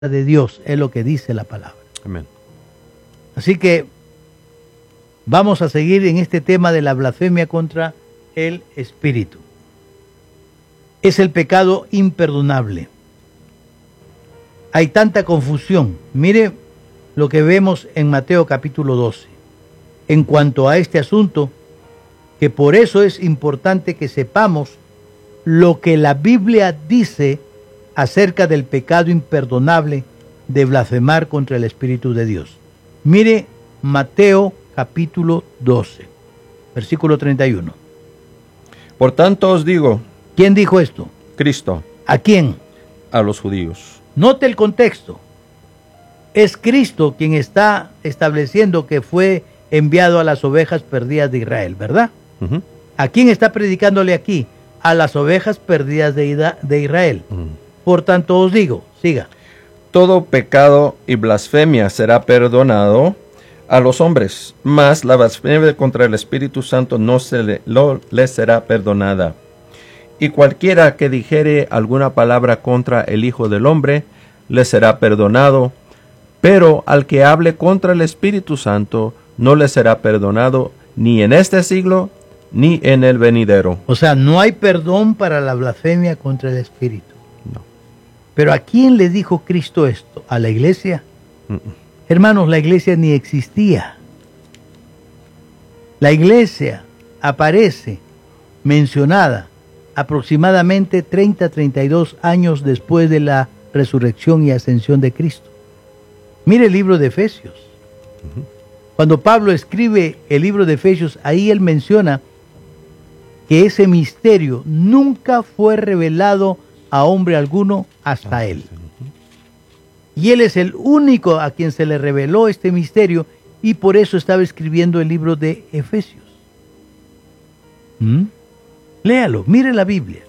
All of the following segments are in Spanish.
de Dios, es lo que dice la palabra. Amén. Así que vamos a seguir en este tema de la blasfemia contra el Espíritu. Es el pecado imperdonable. Hay tanta confusión. Mire lo que vemos en Mateo capítulo 12. En cuanto a este asunto, que por eso es importante que sepamos lo que la Biblia dice acerca del pecado imperdonable de blasfemar contra el Espíritu de Dios. Mire Mateo capítulo 12, versículo 31. Por tanto os digo. ¿Quién dijo esto? Cristo. ¿A quién? A los judíos. Note el contexto. Es Cristo quien está estableciendo que fue enviado a las ovejas perdidas de Israel, ¿verdad? Uh-huh. ¿A quién está predicándole aquí? A las ovejas perdidas de Israel. Uh-huh. Por tanto os digo, siga. Todo pecado y blasfemia será perdonado a los hombres, mas la blasfemia contra el Espíritu Santo no le será perdonada. Y cualquiera que dijere alguna palabra contra el Hijo del Hombre, le será perdonado, pero al que hable contra el Espíritu Santo, no le será perdonado ni en este siglo, ni en el venidero. O sea, no hay perdón para la blasfemia contra el Espíritu. No. Pero ¿a quién le dijo Cristo esto? ¿A la iglesia? Hermanos, la iglesia ni existía. La iglesia aparece mencionada aproximadamente 32 años después de la resurrección y ascensión de Cristo. Mire el libro de Efesios. Cuando Pablo escribe el libro de Efesios, ahí él menciona que ese misterio nunca fue revelado a hombre alguno hasta él. Y él es el único a quien se le reveló este misterio, y por eso estaba escribiendo el libro de Efesios. Léalo, mire la Biblia.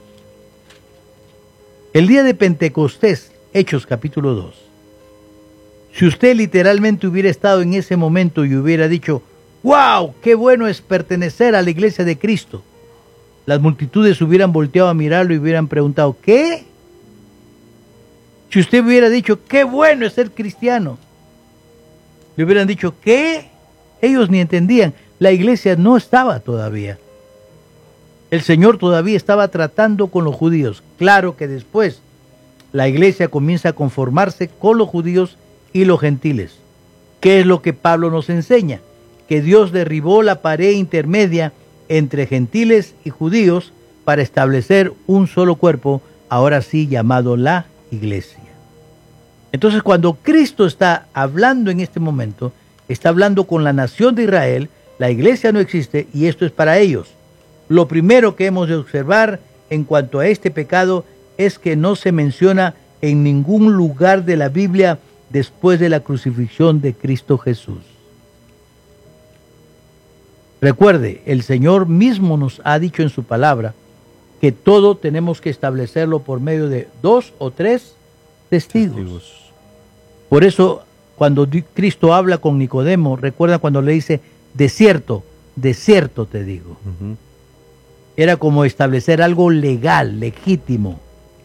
El día de Pentecostés, Hechos capítulo 2. Si usted literalmente hubiera estado en ese momento y hubiera dicho, ¡wow! ¡Qué bueno es pertenecer a la iglesia de Cristo! Las multitudes hubieran volteado a mirarlo y hubieran preguntado, ¿qué? Si usted hubiera dicho, ¡qué bueno es ser cristiano! Le hubieran dicho, ¿qué? Ellos ni entendían. La iglesia no estaba todavía. El Señor todavía estaba tratando con los judíos. Claro que después la iglesia comienza a conformarse con los judíos y los gentiles. ¿Qué es lo que Pablo nos enseña? Que Dios derribó la pared intermedia entre gentiles y judíos para establecer un solo cuerpo, ahora sí llamado la iglesia. Entonces, cuando Cristo está hablando en este momento, está hablando con la nación de Israel. La iglesia no existe y esto es para ellos. Lo primero que hemos de observar en cuanto a este pecado es que no se menciona en ningún lugar de la Biblia después de la crucifixión de Cristo Jesús. Recuerde, el Señor mismo nos ha dicho en su palabra que todo tenemos que establecerlo por medio de 2 o 3 testigos. Por eso, cuando Cristo habla con Nicodemo, recuerda cuando le dice, de cierto te digo. Era como establecer algo legal, legítimo.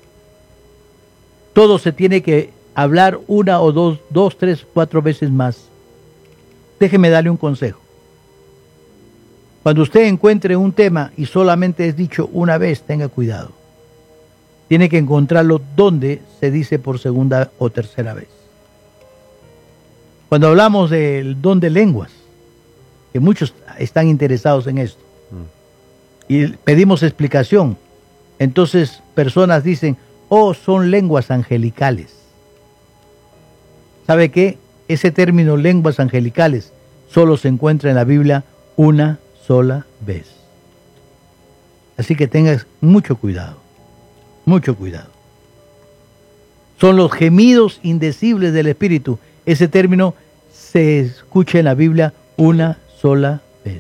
Todo se tiene que hablar una o dos, 3, 4 veces más. Déjeme darle un consejo. Cuando usted encuentre un tema y solamente es dicho una vez, tenga cuidado. Tiene que encontrarlo donde se dice por segunda o tercera vez. Cuando hablamos del don de lenguas, que muchos están interesados en esto, y pedimos explicación, entonces personas dicen, oh, son lenguas angelicales. ¿Sabe qué? Ese término lenguas angelicales solo se encuentra en la Biblia una sola vez. Así que tengas mucho cuidado, mucho cuidado. Son los gemidos indecibles del Espíritu. Ese término se escucha en la Biblia una sola vez.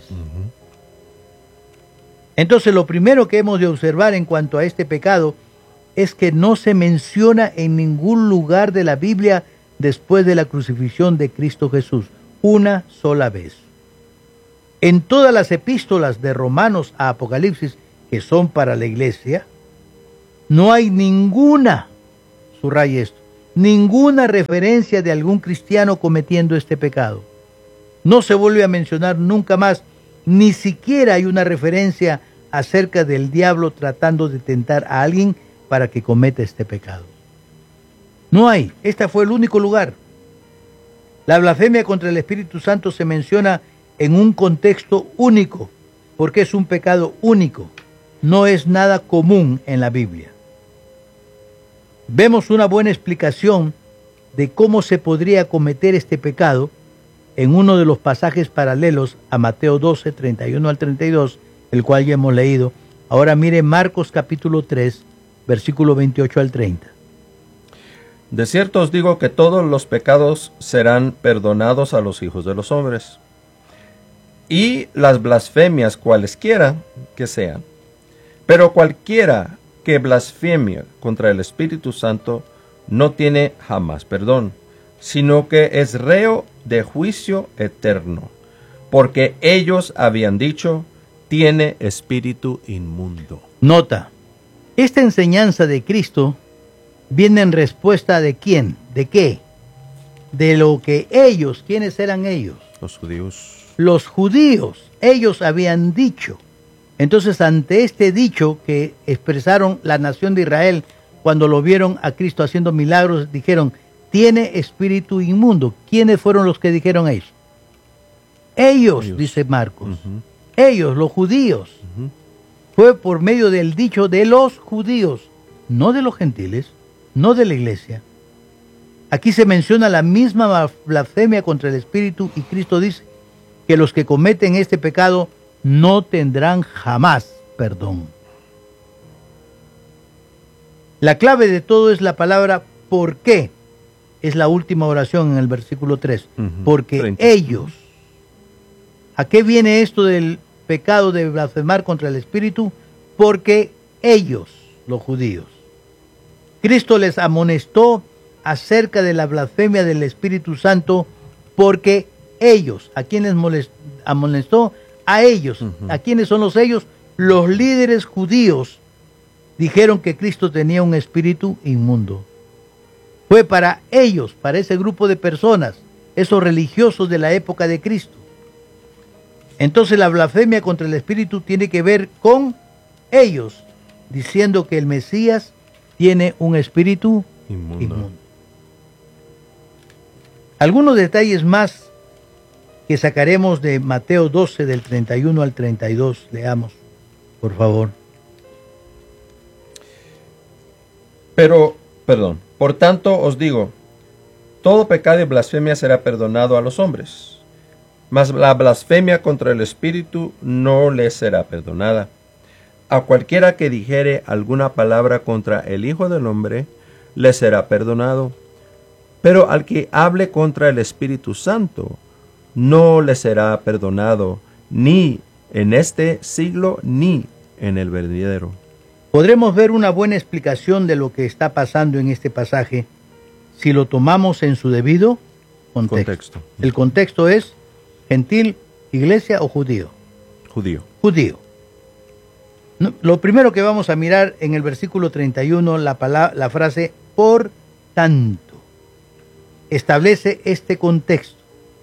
Entonces, lo primero que hemos de observar en cuanto a este pecado es que no se menciona en ningún lugar de la Biblia después de la crucifixión de Cristo Jesús, una sola vez. En todas las epístolas de Romanos a Apocalipsis, que son para la iglesia, no hay ninguna, subraye esto, ninguna referencia de algún cristiano cometiendo este pecado. No se vuelve a mencionar nunca más, ni siquiera hay una referencia acerca del diablo tratando de tentar a alguien para que cometa este pecado. No hay, este fue el único lugar. La blasfemia contra el Espíritu Santo se menciona en un contexto único, porque es un pecado único, no es nada común en la Biblia. Vemos una buena explicación de cómo se podría cometer este pecado en uno de los pasajes paralelos a Mateo 12, 31 al 32, el cual ya hemos leído. Ahora mire Marcos capítulo 3, versículo 28 al 30. De cierto os digo que todos los pecados serán perdonados a los hijos de los hombres, y las blasfemias cualesquiera que sean. Pero cualquiera que blasfemia contra el Espíritu Santo no tiene jamás perdón, sino que es reo de juicio eterno, porque ellos habían dicho, tiene espíritu inmundo. Nota, esta enseñanza de Cristo viene en respuesta de ¿quién? ¿De qué? De lo que ellos, ¿quiénes eran ellos? Los judíos. Los judíos, ellos habían dicho. Entonces, ante este dicho que expresaron la nación de Israel cuando lo vieron a Cristo haciendo milagros, dijeron, tiene espíritu inmundo. ¿Quiénes fueron los que dijeron eso? Ellos. Dice Marcos. Ellos, los judíos. Fue por medio del dicho de los judíos, no de los gentiles, no de la iglesia. Aquí se menciona la misma blasfemia contra el Espíritu y Cristo dice que los que cometen este pecado no tendrán jamás perdón. La clave de todo es la palabra ¿por qué? Es la última oración en el versículo 3. Porque 30. ellos. ¿A qué viene esto del pecado de blasfemar contra el Espíritu? Porque ellos, los judíos. Cristo les amonestó acerca de la blasfemia del Espíritu Santo porque ellos, ¿a quién les amonestó? A ellos. ¿A quiénes son los ellos? Los líderes judíos dijeron que Cristo tenía un espíritu inmundo. Fue para ellos, para ese grupo de personas, esos religiosos de la época de Cristo. Entonces la blasfemia contra el Espíritu tiene que ver con ellos, diciendo que el Mesías tiene un espíritu inmundo. Algunos detalles más que sacaremos de Mateo 12, del 31 al 32. Leamos, por favor. Por tanto os digo, todo pecado y blasfemia será perdonado a los hombres, mas la blasfemia contra el Espíritu no les será perdonada. A cualquiera que dijere alguna palabra contra el Hijo del Hombre, le será perdonado. Pero al que hable contra el Espíritu Santo, no le será perdonado, ni en este siglo, ni en el venidero. Podremos ver una buena explicación de lo que está pasando en este pasaje si lo tomamos en su debido contexto. El contexto es gentil, iglesia o judío. Judío. Lo primero que vamos a mirar en el versículo 31, la frase por tanto, establece este contexto.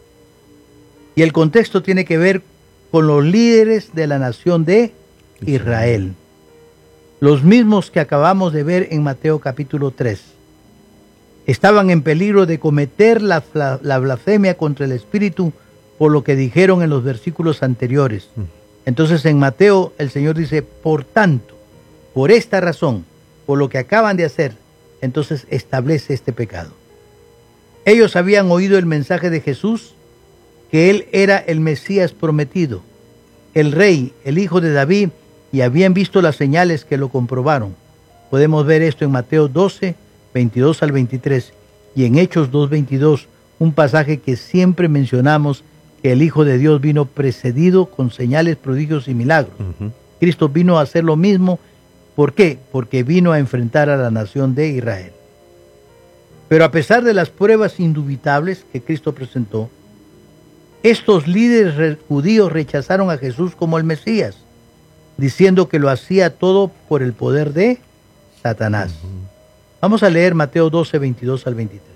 Y el contexto tiene que ver con los líderes de la nación de Israel. Los mismos que acabamos de ver en Mateo capítulo 3. Estaban en peligro de cometer la blasfemia contra el Espíritu por lo que dijeron en los versículos anteriores. Entonces en Mateo el Señor dice, por tanto, por esta razón, por lo que acaban de hacer, entonces establece este pecado. Ellos habían oído el mensaje de Jesús, que Él era el Mesías prometido, el Rey, el Hijo de David, y habían visto las señales que lo comprobaron. Podemos ver esto en Mateo 12, 22 al 23, y en Hechos 2, 22, un pasaje que siempre mencionamos, que el Hijo de Dios vino precedido con señales, prodigios y milagros. Cristo vino a hacer lo mismo. ¿Por qué? Porque vino a enfrentar a la nación de Israel. Pero a pesar de las pruebas indubitables que Cristo presentó, estos líderes judíos rechazaron a Jesús como el Mesías, diciendo que lo hacía todo por el poder de Satanás. Vamos a leer Mateo 12, 22 al 23.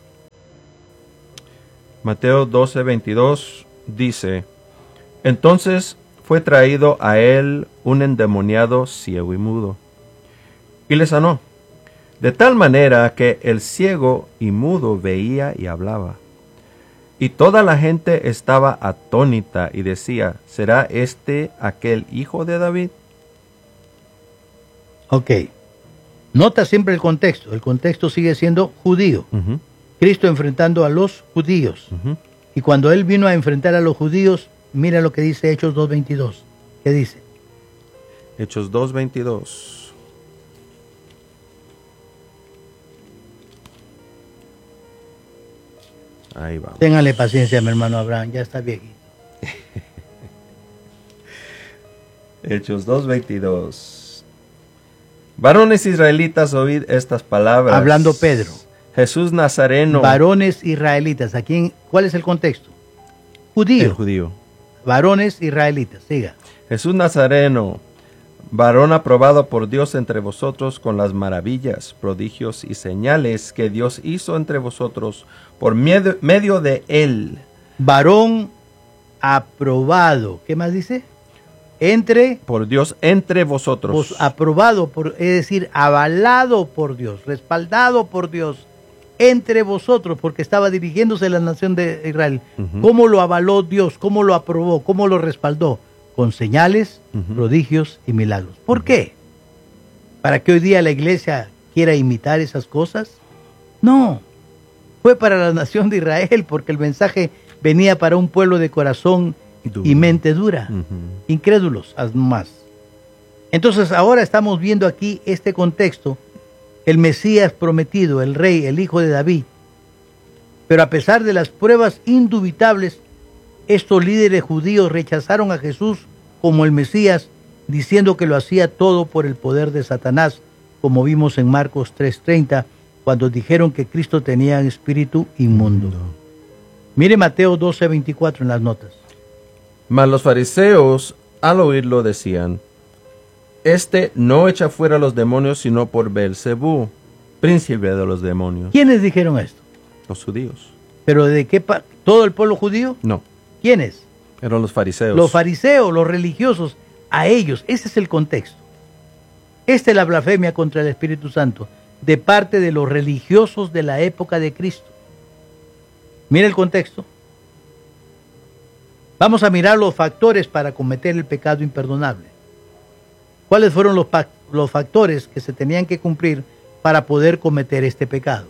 Mateo 12, 22 dice: Entonces fue traído a él un endemoniado ciego y mudo, y le sanó, de tal manera que el ciego y mudo veía y hablaba. Y toda la gente estaba atónita y decía: ¿Será este aquel hijo de David? Ok. Nota siempre el contexto. El contexto sigue siendo judío. Ujú, Cristo enfrentando a los judíos. ujú. Y cuando él vino a enfrentar a los judíos, mira lo que dice Hechos 2:22. ¿Qué dice? Hechos 2:22. Ahí vamos. Ténganle paciencia, mi hermano Abraham, ya está viejito. Hechos 2:22. Varones israelitas, oíd estas palabras. Hablando Pedro. Jesús Nazareno. Varones israelitas. ¿Cuál es el contexto? Judío. El judío. Varones israelitas. Siga. Jesús Nazareno, varón aprobado por Dios entre vosotros con las maravillas, prodigios y señales que Dios hizo entre vosotros por medio de él. Varón aprobado. ¿Qué más dice? Por Dios entre vosotros. Aprobado, es decir, avalado por Dios, respaldado por Dios entre vosotros, porque estaba dirigiéndose a la nación de Israel. Ujú. ¿Cómo lo avaló Dios? ¿Cómo lo aprobó? ¿Cómo lo respaldó? Con señales, Ujú. prodigios y milagros. ¿Por qué? ¿Para que hoy día la iglesia quiera imitar esas cosas? No, fue para la nación de Israel, porque el mensaje venía para un pueblo de corazón y mente dura, Ujú. incrédulos, más. Entonces ahora estamos viendo aquí este contexto, el Mesías prometido, el rey, el hijo de David. Pero a pesar de las pruebas indubitables, estos líderes judíos rechazaron a Jesús como el Mesías, diciendo que lo hacía todo por el poder de Satanás, como vimos en Marcos 3:30, cuando dijeron que Cristo tenía espíritu inmundo. Mire Mateo 12:24 en las notas. Mas los fariseos, al oírlo, decían: Este no echa fuera los demonios, sino por Beelzebú, príncipe de los demonios. ¿Quiénes dijeron esto? Los judíos. ¿Pero de qué todo el pueblo judío? No, ¿Quiénes? eran los fariseos. Los fariseos, los religiosos, a ellos. Ese es el contexto. Esta es la blasfemia contra el Espíritu Santo de parte de los religiosos de la época de Cristo. Mira el contexto. Vamos a mirar los factores para cometer el pecado imperdonable. ¿Cuáles fueron los factores que se tenían que cumplir para poder cometer este pecado?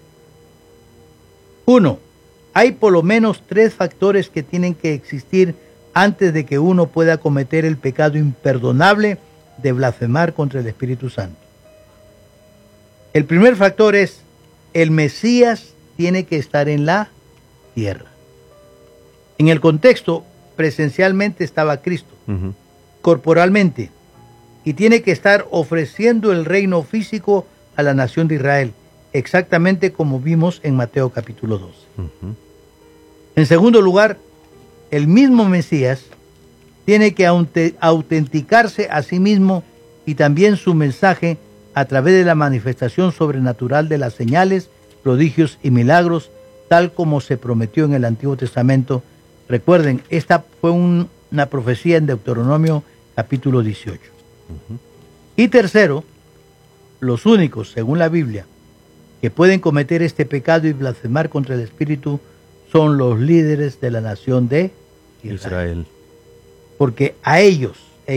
1. Hay por lo menos 3 factores que tienen que existir antes de que uno pueda cometer el pecado imperdonable de blasfemar contra el Espíritu Santo. El primer factor es: el Mesías tiene que estar en la tierra. En el contexto, presencialmente estaba Cristo, Ujú. corporalmente, y tiene que estar ofreciendo el reino físico a la nación de Israel, exactamente como vimos en Mateo capítulo 2. Ujú. En segundo lugar, el mismo Mesías tiene que autenticarse a sí mismo y también su mensaje a través de la manifestación sobrenatural de las señales, prodigios y milagros, tal como se prometió en el Antiguo Testamento. Recuerden, esta fue una profecía en Deuteronomio capítulo 18. Y tercero, los únicos, según la Biblia, que pueden cometer este pecado y blasfemar contra el Espíritu son los líderes de la nación de Israel. Porque a ellos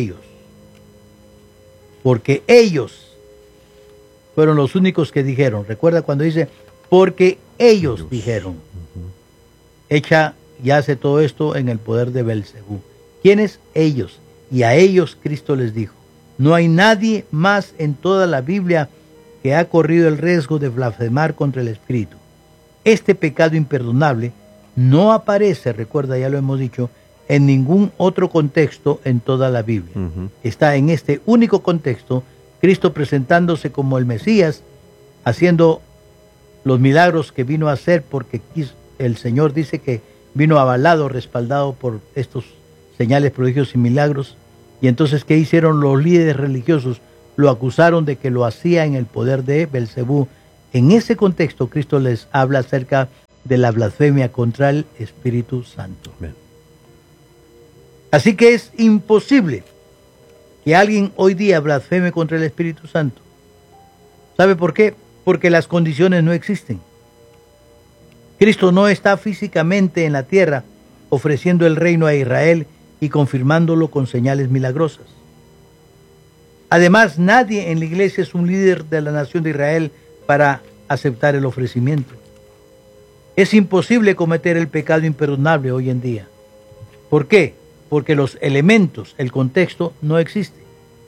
fueron los únicos que dijeron. Recuerda cuando dice, porque ellos dijeron. Echa y hace todo esto en el poder de Beelzebú. ¿Quiénes? Ellos. Y a ellos Cristo les dijo: no hay nadie más en toda la Biblia que ha corrido el riesgo de blasfemar contra el Espíritu. Este pecado imperdonable no aparece, recuerda, ya lo hemos dicho, en ningún otro contexto en toda la Biblia. Ujú. Está en este único contexto, Cristo presentándose como el Mesías, haciendo los milagros que vino a hacer, porque el Señor dice que vino avalado, respaldado por estos señales, prodigios y milagros. Y entonces, ¿qué hicieron los líderes religiosos? Lo acusaron de que lo hacía en el poder de Beelzebú, En ese contexto, Cristo les habla acerca de la blasfemia contra el Espíritu Santo. Amén. Así que es imposible que alguien hoy día blasfeme contra el Espíritu Santo. ¿Sabe por qué? Porque las condiciones no existen. Cristo no está físicamente en la tierra ofreciendo el reino a Israel y confirmándolo con señales milagrosas. Además, nadie en la iglesia es un líder de la nación de Israel para aceptar el ofrecimiento. Es imposible cometer el pecado imperdonable hoy en día. ¿Por qué? Porque los elementos, el contexto, no existen.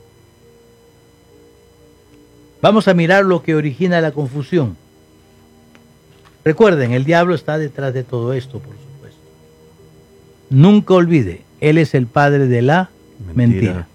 Vamos a mirar lo que origina la confusión. Recuerden, el diablo está detrás de todo esto, por supuesto. Nunca olvide, él es el padre de la mentira.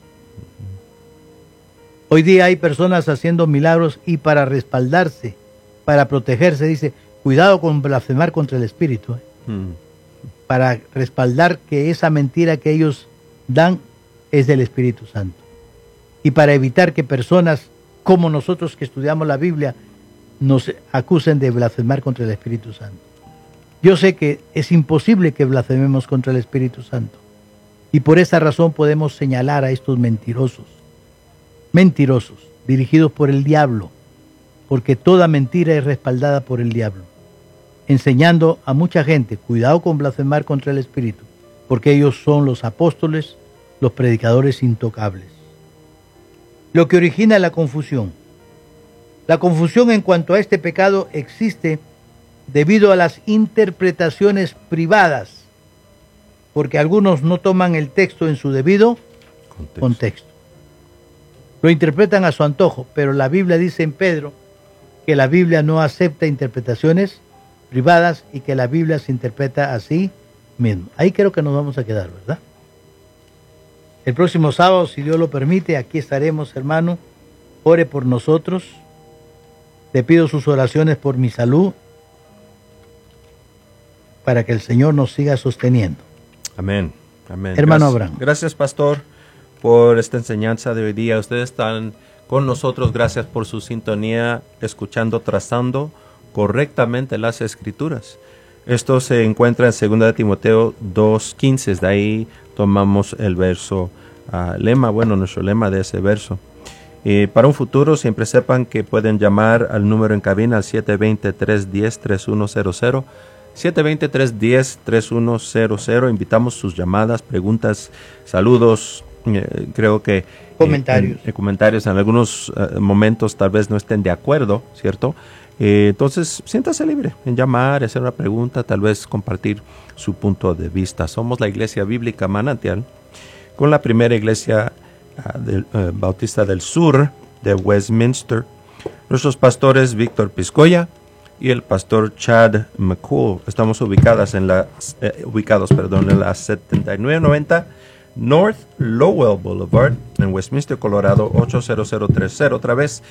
Hoy día hay personas haciendo milagros y para respaldarse, para protegerse, dice, cuidado con blasfemar contra el Espíritu. Para respaldar que esa mentira que ellos dan es del Espíritu Santo. Y para evitar que personas como nosotros que estudiamos la Biblia nos acusen de blasfemar contra el Espíritu Santo. Yo sé que es imposible que blasfememos contra el Espíritu Santo. Y por esa razón podemos señalar a estos mentirosos, dirigidos por el diablo, porque toda mentira es respaldada por el diablo, enseñando a mucha gente, cuidado con blasfemar contra el Espíritu, porque ellos son los apóstoles, los predicadores intocables. Lo que origina la confusión. La confusión en cuanto a este pecado existe debido a las interpretaciones privadas, porque algunos no toman el texto en su debido contexto. Lo interpretan a su antojo, pero la Biblia dice en Pedro que la Biblia no acepta interpretaciones privadas y que la Biblia se interpreta a sí mismo. Ahí creo que nos vamos a quedar, ¿verdad? El próximo sábado, si Dios lo permite, aquí estaremos, hermano. Ore por nosotros. Le pido sus oraciones por mi salud, para que el Señor nos siga sosteniendo. Amén. Amén. Hermano Abraham. Gracias, pastor, por esta enseñanza de hoy día. Ustedes están con nosotros. Gracias por su sintonía, escuchando, trazando correctamente las Escrituras. Esto se encuentra en 2 Timoteo 2:15. De ahí tomamos el verso lema, nuestro lema de ese verso. Para un futuro, siempre sepan que pueden llamar al número en cabina al 720-310-3100. 720-310-3100. Invitamos sus llamadas, preguntas, saludos. Creo que comentarios en algunos momentos tal vez no estén de acuerdo, ¿cierto? Entonces, siéntase libre en llamar, hacer una pregunta, tal vez compartir su punto de vista. Somos la Iglesia Bíblica Manantial, con la primera iglesia bautista del sur de Westminster. Nuestros pastores Víctor Piscoya y el pastor Chad McCool. Estamos ubicados en la 7990 North Lowell Boulevard en Westminster, Colorado 80030. Otra vez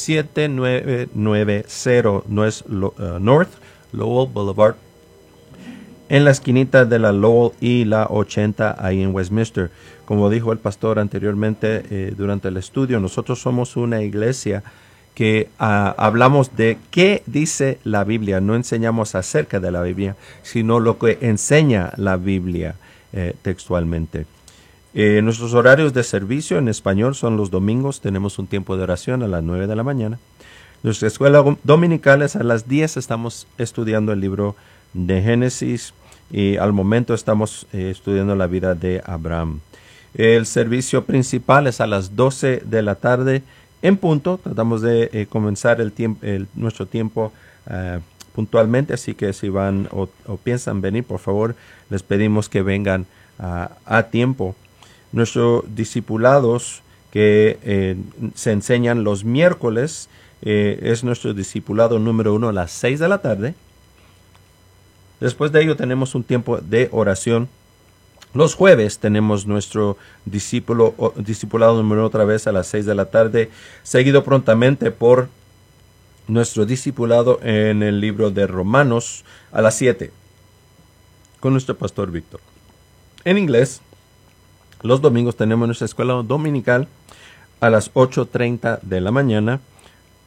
7990 North Lowell Boulevard, en la esquinita de la Lowell y la 80 ahí en Westminster. Como dijo el pastor anteriormente durante el estudio, nosotros somos una iglesia que hablamos de qué dice la Biblia. No enseñamos acerca de la Biblia, sino lo que enseña la Biblia textualmente. Nuestros horarios de servicio en español son los domingos. Tenemos un tiempo de oración a las 9 de la mañana. Nuestra escuela dominical es a las 10. Estamos estudiando el libro de Génesis y al momento estamos estudiando la vida de Abraham. El servicio principal es a las 12 de la tarde en punto. Tratamos de comenzar nuestro tiempo puntualmente, así que si van o piensan venir, por favor, les pedimos que vengan a tiempo. Nuestros discipulados que se enseñan los miércoles es nuestro discipulado número 1 a las 6 de la tarde. Después de ello tenemos un tiempo de oración. Los jueves tenemos nuestro discipulado número 1 otra vez a las 6 de la tarde, seguido prontamente por nuestro discipulado en el libro de Romanos a las 7 con nuestro pastor Víctor. En inglés, los domingos tenemos nuestra escuela dominical a las 8:30 de la mañana.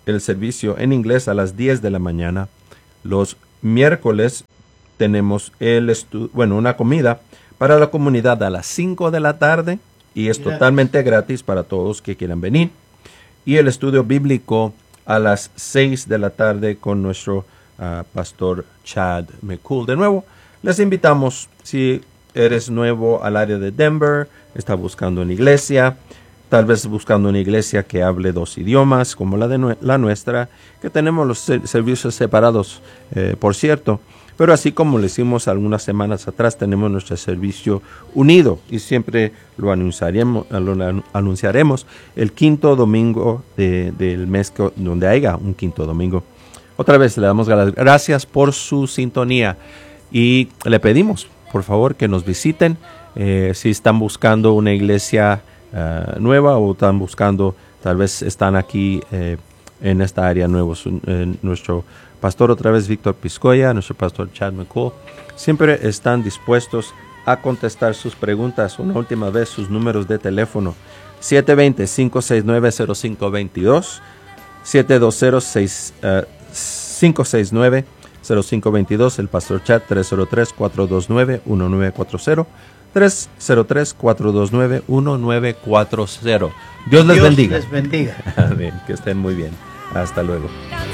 el servicio en inglés a las 10 de la mañana. Los miércoles tenemos una comida para la comunidad a las 5 de la tarde y es totalmente gratis para todos que quieran venir. Y el estudio bíblico a las 6 de la tarde con nuestro pastor Chad McCool. De nuevo, les invitamos, si eres nuevo al área de Denver, está buscando una iglesia, tal vez buscando una iglesia que hable 2 idiomas, como la nuestra, que tenemos los servicios separados, por cierto. Pero así como lo hicimos algunas semanas atrás, tenemos nuestro servicio unido y siempre lo anunciaremos el quinto domingo del mes donde haya un quinto domingo. Otra vez le damos las gracias por su sintonía y le pedimos, por favor, que nos visiten si están buscando una iglesia nueva o están buscando, tal vez están aquí en esta área nuevos. Nuestro pastor otra vez Víctor Piscoya, nuestro pastor Chad McCool, siempre están dispuestos a contestar sus preguntas. Una última vez, sus números de teléfono: 720-569-0522, 720-569-0522, el pastor Chad 303-429-1940, 303-429-1940. Dios les bendiga. Les bendiga. Amén. Que estén muy bien. Hasta luego.